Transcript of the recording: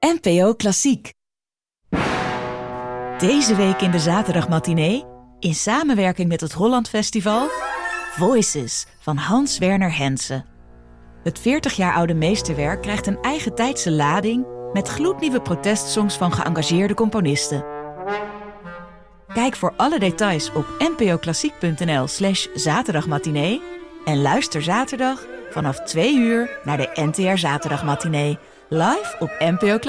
NPO Klassiek. Deze week in de zaterdagmatinee, in samenwerking met het Holland Festival, Voices van Hans Werner Henze. Het 40 jaar oude meesterwerk krijgt een eigen tijdse lading met gloednieuwe protestsongs van geëngageerde componisten. Kijk voor alle details op npoklassiek.nl/zaterdagmatinee en luister zaterdag vanaf 2 uur naar de NTR Zaterdagmatinee, live op NPO Klassiek.